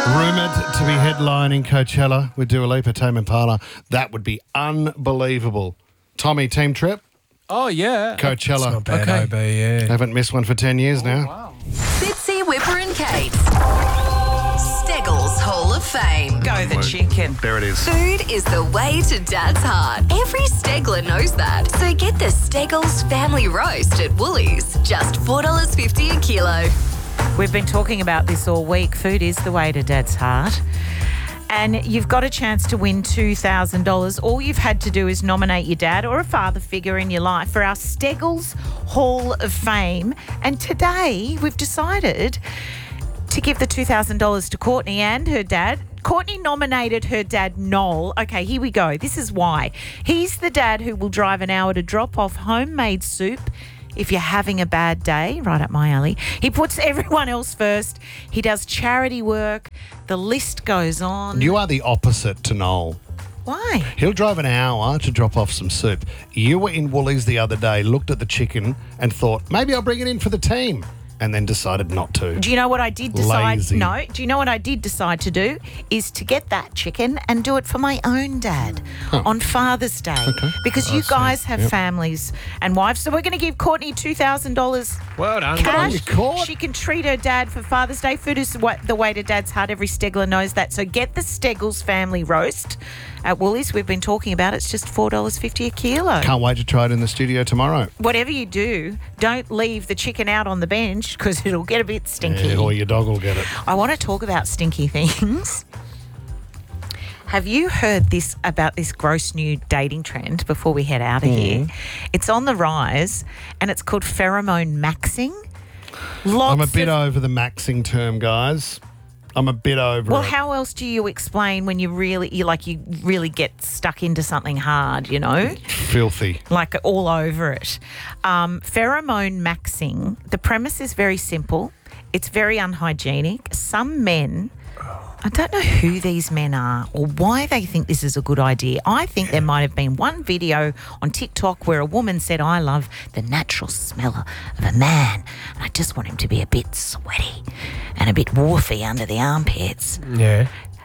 Rumoured to be headlining Coachella with Dua Lipa, Tame Impala. That would be unbelievable. Tommy, team trip? Oh, yeah. Coachella. Not bad, OB, yeah. Haven't missed one for 10 years now. Wow. Fitzy, Whipper and Kate. Steggles Hall of Fame. Go the chicken. There it is. Food is the way to Dad's heart. Every Stegler knows that. So get the Steggles Family Roast at Woolies. Just $4.50 a kilo. We've been talking about this all week. Food is the way to Dad's heart. And you've got a chance to win $2,000. All you've had to do is nominate your dad or a father figure in your life for our Steggles Hall of Fame. And today we've decided to give the $2,000 to Courtney and her dad. Courtney nominated her dad, Noel. Okay, here we go. This is why. He's the dad who will drive an hour to drop off homemade soup if you're having a bad day, right up my alley. He puts everyone else first. He does charity work. The list goes on. You are the opposite to Noel. Why? He'll drive an hour to drop off some soup. You were in Woolies the other day, looked at the chicken and thought, maybe I'll bring it in for the team, and then decided not to. Do you know what I did decide? Lazy. No. Do you know what I did decide to do? Is to get that chicken and do it for my own dad on Father's Day. Okay. Because you guys have families and wives. So we're going to give Courtney $2,000 Well done. cash. Court. She can treat her dad for Father's Day. Food is the way to Dad's heart. Every Stegler knows that. So get the Steggles Family Roast at Woolies. We've been talking about it. It's just $4.50 a kilo. Can't wait to try it in the studio tomorrow. Whatever you do, don't leave the chicken out on the bench because it'll get a bit stinky. Yeah, or your dog will get it. I want to talk about stinky things. Have you heard about this gross new dating trend before we head out of here? It's on the rise and it's called pheromone maxing. I'm a bit over the maxing term, guys. I'm a bit over Well, it. how else do you explain when you really get stuck into something hard, you know? Filthy. Like all over it. Pheromone maxing, the premise is very simple. It's very unhygienic. Some men, I don't know who these men are or why they think this is a good idea. I think there might have been one video on TikTok where a woman said, I love the natural smell of a man and I just want him to be a bit sweaty and a bit woofy under the armpits. Yeah.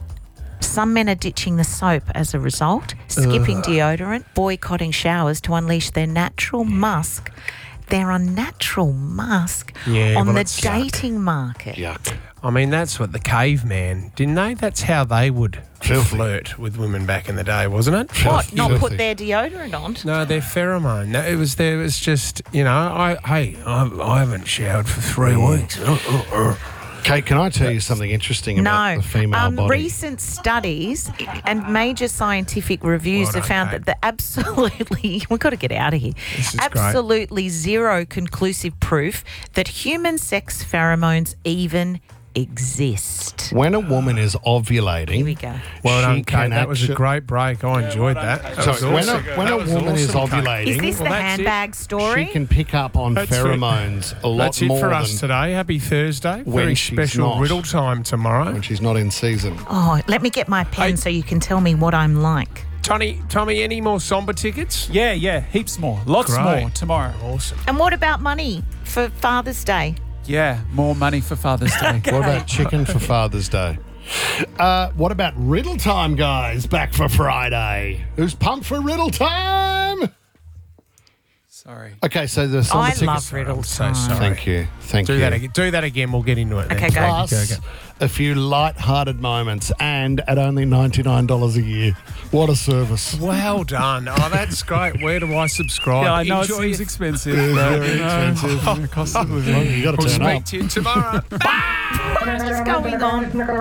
Some men are ditching the soap as a result, skipping deodorant, boycotting showers to unleash their natural musk. Their unnatural musk Yeah, on well, the it's yuck. dating market. Yuck. I mean, that's what the caveman, didn't they? That's how they would Filthy. flirt with women back in the day, wasn't it? What? Not Filthy. put their deodorant on? No, they're pheromone. No, it was just, you know, I haven't showered for 3 weeks. Kate, can I tell you something interesting about No. the female body? Recent studies and major scientific reviews Well have done, found Kate. that absolutely, we've got to get out of here. This is Absolutely zero conclusive proof that human sex pheromones even exist. When a woman is ovulating, Here we go. Well done, she Kate. can That was a actu- great break. I enjoyed that. That was So when awesome. when a That was woman is awesome, Kate. ovulating, Is this the Well, that's it. handbag story? she can pick up on That's it. pheromones a lot That's it more for us than today. Happy Thursday. when Very she's special not. riddle time tomorrow. when she's not in season. Oh, let me get my pen Hey. so you can tell me what I'm like. Tommy, any more somber tickets? Yeah, heaps more. Lots Great. more tomorrow. Awesome. And what about money for Father's Day? Yeah, more money for Father's Day. What about chicken for Father's Day? What about riddle time, guys? Back for Friday. Who's pumped for riddle time? Sorry. Okay, so the somber I tickets. love riddle so time. sorry. Thank you. Thank Do you. that again. Do that again. We'll get into it. Okay, then. go. Plus a few light-hearted moments and at only $99 a year. What a service. Well done. Oh, that's great. Where do I subscribe? Yeah, I know it Enjoy seems it. expensive. It is but, very you know, expensive. the cost of living. You got to We'll turn speak up. to you tomorrow. What is going on?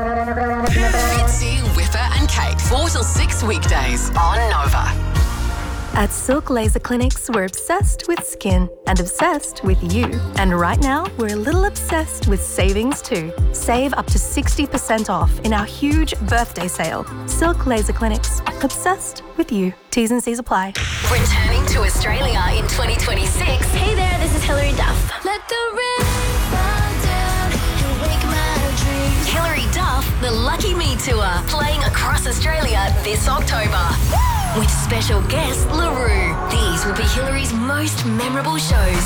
Fitzy, Whipper and Kate. 4 till 6 weekdays on Nova. At Silk Laser Clinics, we're obsessed with skin and obsessed with you. And right now, we're a little obsessed with savings too. Save up to 60% off in our huge birthday sale. Silk Laser Clinics, obsessed with you. T's and C's apply. Returning to Australia in 2026. Hey there, this is Hilary Duff. Let the rain fall down and wake my dreams. Hilary Duff, the Lucky Me Tour, playing across Australia this October. With special guest LaRue. These will be Hilary's most memorable shows.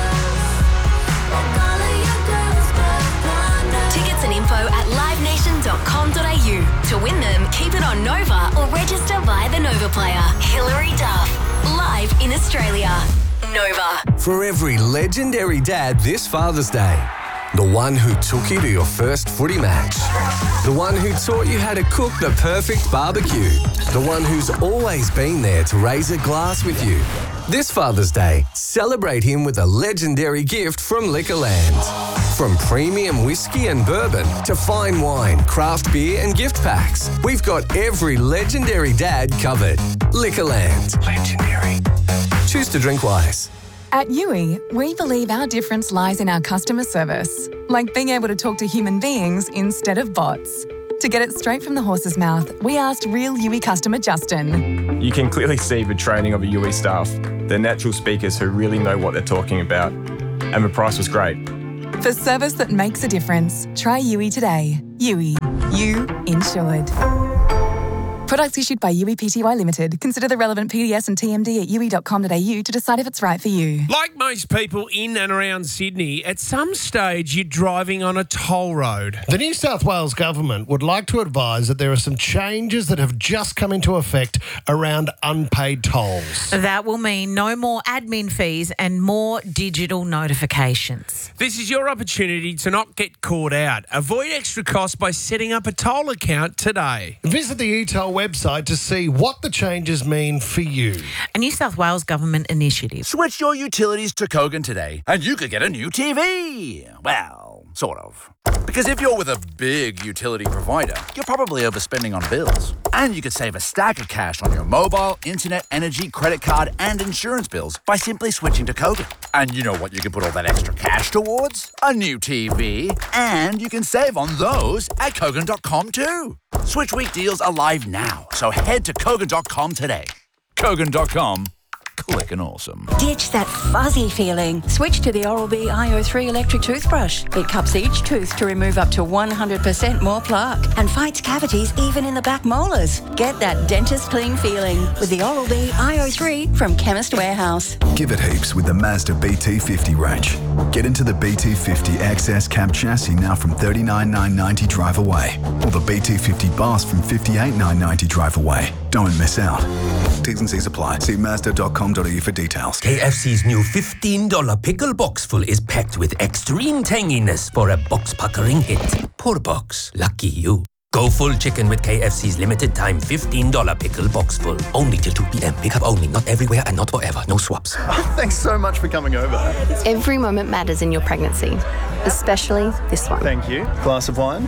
Tickets and info at livenation.com. snooker player, Hilary Duff, live in Australia. Nova. For every legendary dad this Father's Day. The one who took you to your first footy match. The one who taught you how to cook the perfect barbecue. The one who's always been there to raise a glass with you. This Father's Day, celebrate him with a legendary gift from Liquorland. From premium whiskey and bourbon to fine wine, craft beer and gift packs, we've got every legendary dad covered. Liquorland. Legendary. Choose to drink wise. At Yui, we believe our difference lies in our customer service, like being able to talk to human beings instead of bots. To get it straight from the horse's mouth, we asked real Yui customer Justin. You can clearly see the training of the Yui staff. They're natural speakers who really know what they're talking about. And the price was great. For service that makes a difference, try Yui today. Yui, you insured. Products issued by Yui Pty Limited. Consider the relevant PDS and TMD at yui.com.au to decide if it's right for you. Like most people in and around Sydney, at some stage you're driving on a toll road. The New South Wales government would like to advise that there are some changes that have just come into effect around unpaid tolls. That will mean no more admin fees and more digital notifications. This is your opportunity to not get caught out. Avoid extra costs by setting up a toll account today. Visit the eToll website to see what the changes mean for you. A New South Wales government initiative. Switch your utilities to Kogan today and you could get a new TV. Well, sort of. Because if you're with a big utility provider, you're probably overspending on bills. And you could save a stack of cash on your mobile, internet, energy, credit card and insurance bills by simply switching to Kogan. And you know what you can put all that extra cash towards? A new TV. And you can save on those at Kogan.com too. Switch Week deals are live now, so head to Kogan.com today. Kogan.com. Click and awesome. Ditch that fuzzy feeling. Switch to the Oral-B IO3 electric toothbrush. It cups each tooth to remove up to 100% more plaque and fights cavities even in the back molars. Get that dentist clean feeling with the Oral-B IO3 from Chemist Warehouse. Give it heaps with the Mazda BT50 range. Get into the BT50 XS cab chassis now from $39,990 drive away, or the BT50 Boss from $58,990 drive away. Don't miss out. T's and C's apply. See Mazda.com.au for details. KFC's new $15 pickle box full is packed with extreme tanginess for a box-puckering hit. Poor box. Lucky you. Go full chicken with KFC's limited time $15 pickle box full. Only till 2 p.m. Pickup only. Not everywhere and not forever. No swaps. Thanks so much for coming over. Every moment matters in your pregnancy, especially this one. Thank you. Glass of wine?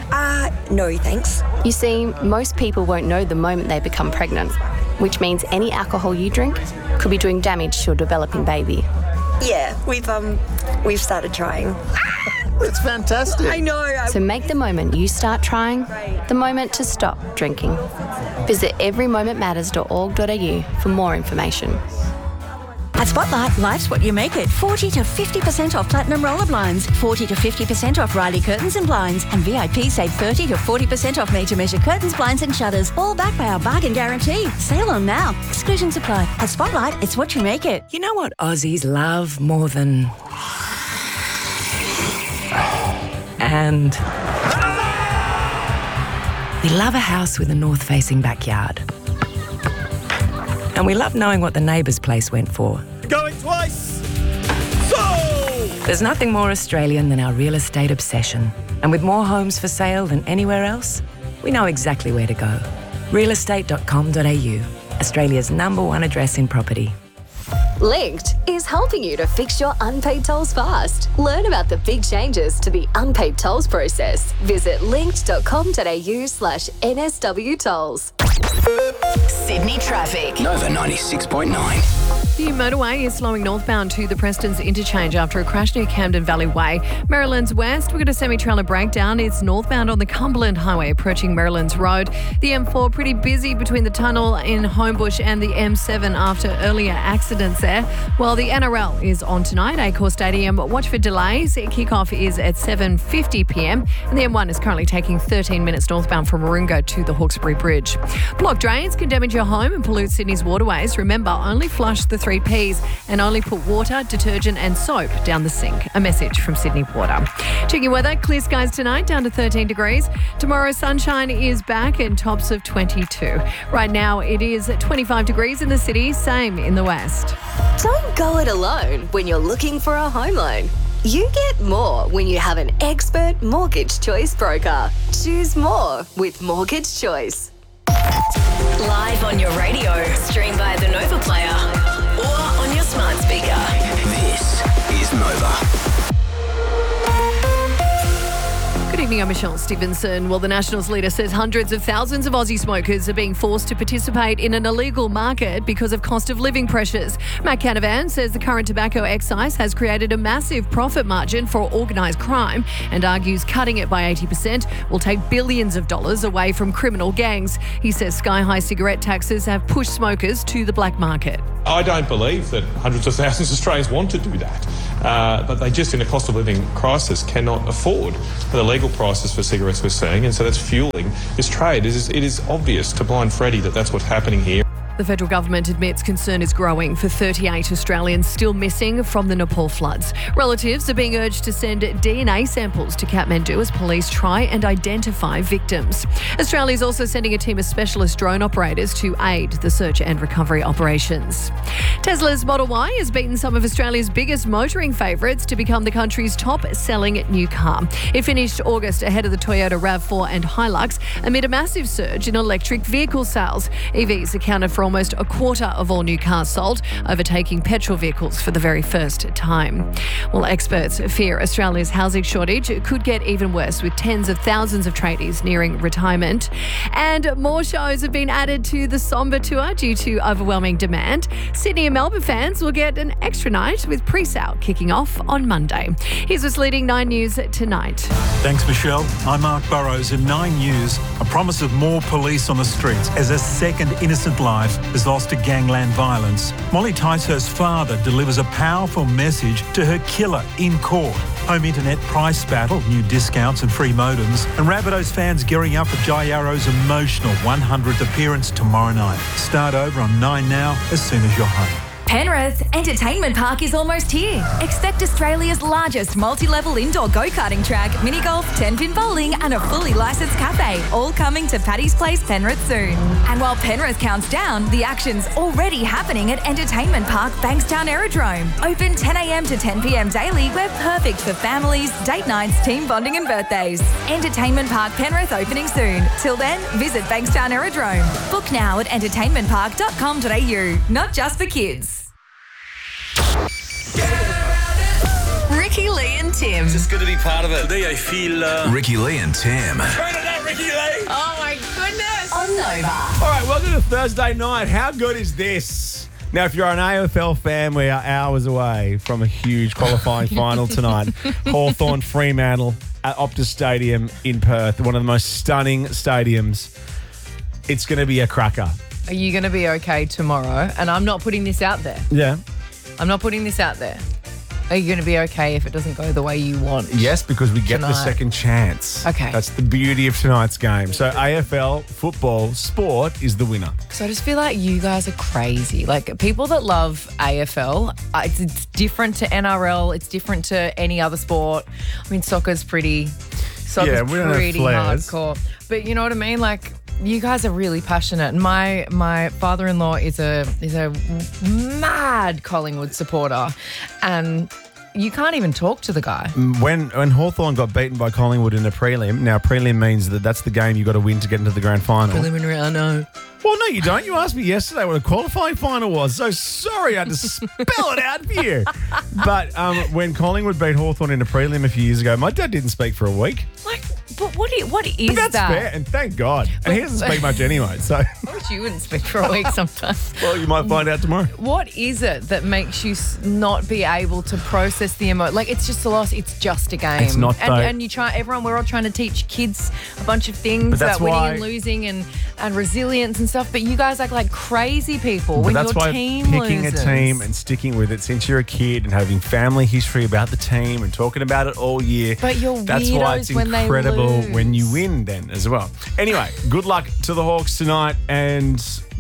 No thanks. You see, most people won't know the moment they become pregnant, which means any alcohol you drink could be doing damage to your developing baby. Yeah, we've started trying. It's fantastic. I know. So make the moment you start trying the moment to stop drinking. Visit everymomentmatters.org.au for more information. At Spotlight, life's what you make it. 40 to 50% off Platinum Roller Blinds, 40 to 50% off Riley Curtains and Blinds, and VIP save 30 to 40% off made-to-measure curtains, blinds and shutters, all backed by our bargain guarantee. Sale on now. Exclusions apply. At Spotlight, it's what you make it. You know what Aussies love more than... And... we love a house with a north-facing backyard. And we love knowing what the neighbour's place went for. Going twice! Sold! There's nothing more Australian than our real estate obsession. And with more homes for sale than anywhere else, we know exactly where to go. realestate.com.au, Australia's #1 address in property. Linked is helping you to fix your unpaid tolls fast. Learn about the big changes to the unpaid tolls process. Visit linked.com.au/NSW tolls. Sydney traffic. Nova 96.9. The motorway is slowing northbound to the Prestons interchange after a crash near Camden Valley Way. Maryland's west, we've got a semi-trailer breakdown. It's northbound on the Cumberland Highway approaching Maryland's Road. The M4 pretty busy between the tunnel in Homebush and the M7 after earlier accidents there. While the NRL is on tonight, Accor Stadium. Watch for delays. Kickoff is at 7:50 p.m. and the M1 is currently taking 13 minutes northbound from Warringah to the Hawkesbury Bridge. Blocked drains can damage your home and pollute Sydney's waterways. Remember, only flush the 3 3 Ps and only put water, detergent and soap down the sink. A message from Sydney Water. Checking your weather, clear skies tonight, down to 13 degrees. Tomorrow, sunshine is back and tops of 22. Right now, it is 25 degrees in the city, same in the west. Don't go it alone when you're looking for a home loan. You get more when you have an expert mortgage choice broker. Choose more with Mortgage Choice. Live on your radio, stream via the Nova Player or on your smart speaker. This is Nova. Good evening, I'm Michelle Stevenson. Well, the Nationals leader says hundreds of thousands of Aussie smokers are being forced to participate in an illegal market because of cost of living pressures. Matt Canavan says the current tobacco excise has created a massive profit margin for organised crime and argues cutting it by 80% will take billions of dollars away from criminal gangs. He says sky-high cigarette taxes have pushed smokers to the black market. I don't believe that hundreds of thousands of Australians want to do that, but they just, in a cost of living crisis, cannot afford the legal prices for cigarettes we're seeing, and so that's fueling this trade. It is obvious to blind Freddie that that's what's happening here. The federal government admits concern is growing for 38 Australians still missing from the Nepal floods. Relatives are being urged to send DNA samples to Kathmandu as police try and identify victims. Australia is also sending a team of specialist drone operators to aid the search and recovery operations. Tesla's Model Y has beaten some of Australia's biggest motoring favourites to become the country's top-selling new car. It finished August ahead of the Toyota RAV4 and Hilux amid a massive surge in electric vehicle sales. EVs accounted for almost a quarter of all new cars sold, overtaking petrol vehicles for the very first time. Well, experts fear Australia's housing shortage could get even worse, with tens of thousands of tradies nearing retirement. And more shows have been added to the Somber Tour due to overwhelming demand. Sydney and Melbourne fans will get an extra night with pre-sale kicking off on Monday. Here's what's leading 9 News tonight. Thanks, Michelle. I'm Mark Burrows in 9 News. A promise of more police on the streets as a second innocent life is lost to gangland violence. Molly Ticehurst's father delivers a powerful message to her killer in court. Home internet price battle, new discounts and free modems, and Rabbitohs fans gearing up for Jai Arrow's emotional 100th appearance tomorrow night. Start over on 9 Now as soon as you're home. Penrith Entertainment Park is almost here. Expect Australia's largest multi-level indoor go-karting track, mini golf, 10-pin bowling and a fully licensed cafe, all coming to Paddy's Place, Penrith soon. And while Penrith counts down, the action's already happening at Entertainment Park, Bankstown Aerodrome. Open 10 a.m. to 10 p.m. daily. We're perfect for families, date nights, team bonding and birthdays. Entertainment Park, Penrith opening soon. Till then, visit Bankstown Aerodrome. Book now at entertainmentpark.com.au. Not just for kids. Ricky, Lee and Tim. It's just good to be part of it. Today I feel... Ricky Lee and Tim. Turn it up, Ricky Lee. Oh my goodness. On Nova. All right, welcome to Thursday night. How good is this? Now, if you're an AFL fan, we are hours away from a huge qualifying final tonight. Hawthorn Fremantle at Optus Stadium in Perth, one of the most stunning stadiums. It's going to be a cracker. Are you going to be okay tomorrow? And I'm not putting this out there. Yeah. I'm not putting this out there. Are you going to be okay if it doesn't go the way you want? Yes, because we get tonight? the second chance. Okay. That's the beauty of tonight's game. So AFL, football, sport is the winner. So I just feel like you guys are crazy. Like, people that love AFL, it's different to NRL. It's different to any other sport. I mean, soccer's pretty hardcore. But you know what I mean? Like, you guys are really passionate. My father-in-law is a mad Collingwood supporter, and you can't even talk to the guy. When Hawthorn got beaten by Collingwood in a prelim, now prelim means that's the game you've got to win to get into the grand final. Preliminary, I know. Well, no, you don't. You asked me yesterday what a qualifying final was. So sorry I had to spell it out for you. But when Collingwood beat Hawthorn in a prelim a few years ago, my dad didn't speak for a week. But what is but that's that? fair, and thank God. And he doesn't speak much anyway, so... I wish you wouldn't speak for a week sometimes. Well, you might find out tomorrow. What is it that makes you not be able to process the emotion? Like, it's just a loss. It's just a game. It's not, though. And you try. We're all trying to teach kids a bunch of things about winning and losing and resilience and stuff. But you guys act like crazy people when your team loses. Picking a team and sticking with it since you're a kid and having family history about the team and talking about it all year. But you're that's why it's weirdos when they incredible lose. when you win then as well. Anyway, good luck to the Hawks tonight, and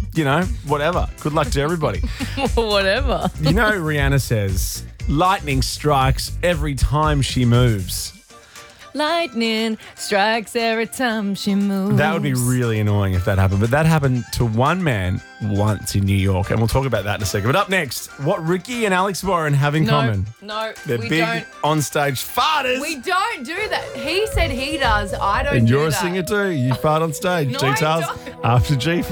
whatever. Good luck to everybody. Whatever. You know, Rihanna says, lightning strikes every time she moves. Lightning strikes every time she moves. That would be really annoying if that happened. But that happened to one man once in New York. And we'll talk about that in a second. But up next, what Ricky and Alex Warren have in common. No, They're we big don't. on-stage farters. We don't do that. He said he does. I don't And do you're a that. singer too. You fart on stage. No, I Details don't. after G4.